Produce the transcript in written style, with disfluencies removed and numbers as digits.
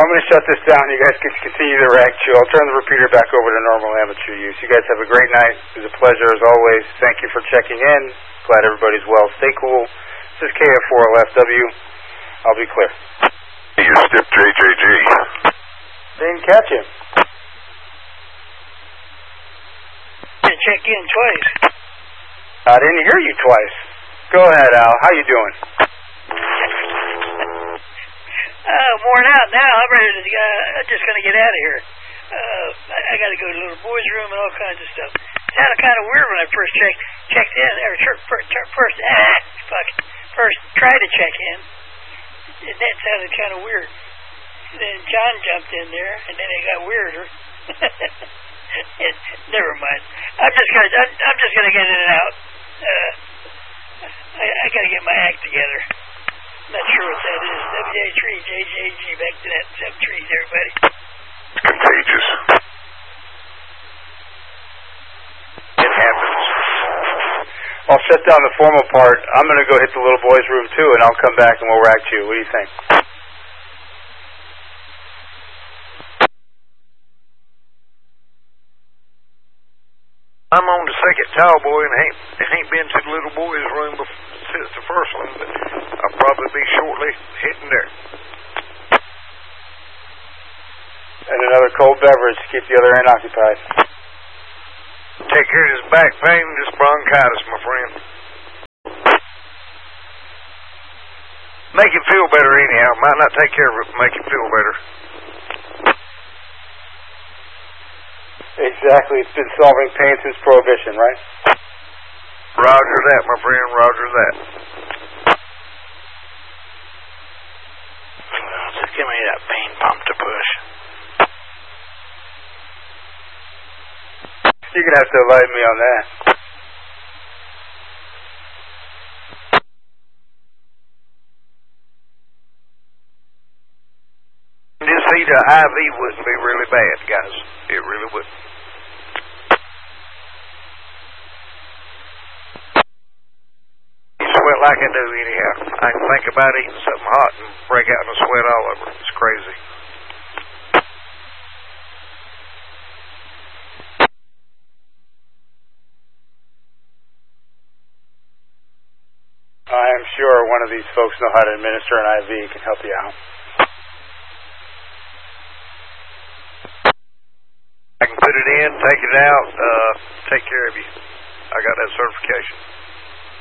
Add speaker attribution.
Speaker 1: I'm going to shut this down. You guys can continue to react to. I'll turn the repeater back over to normal amateur use. You guys have a great night. It was a pleasure as always. Thank you for checking in. Glad everybody's well. Stay cool. This is KF4LFW. I'll be clear.
Speaker 2: You Stiff JJG.
Speaker 1: Didn't catch him.
Speaker 3: Check in twice.
Speaker 1: I didn't hear you twice. Go ahead, Al. How you doing?
Speaker 3: Worn out now. I'm ready to. I'm just gonna get out of here. I got to go to the little boys' room and all kinds of stuff. It sounded kind of weird when I first checked in. Or first tried to check in. That sounded kind of weird. Then John jumped in there, and then it got weirder. Never mind. I'm just gonna get in and out. I gotta get my act together. Not sure what that is. WA3, JJG, back to that 7 trees, everybody.
Speaker 2: Contagious.
Speaker 1: It happens. I'll shut down the formal part. I'm going to go hit the little boys' room too, and I'll come back and we'll react to you. What do you think?
Speaker 4: I'm on the second tall boy and ain't been to the little boys' room since the first one, but I'll probably be shortly hitting there.
Speaker 1: And another cold beverage to keep the other end occupied.
Speaker 4: Take care of this back pain and this bronchitis, my friend. Make him feel better anyhow. Might not take care of it, but make him feel better.
Speaker 1: Exactly. It's been solving pain since Prohibition, right?
Speaker 4: Roger that, my friend. Roger that.
Speaker 3: Just give me that pain pump to push.
Speaker 1: You're going to have to enlighten me on that.
Speaker 4: This heat of IV wouldn't be really bad, guys. It really wouldn't. You sweat like I do anyhow. I can think about eating something hot and break out in a sweat all over. It's crazy.
Speaker 1: I am sure one of these folks know how to administer an IV and can help you out.
Speaker 4: I can put it in, take it out, take care of you. I got that certification.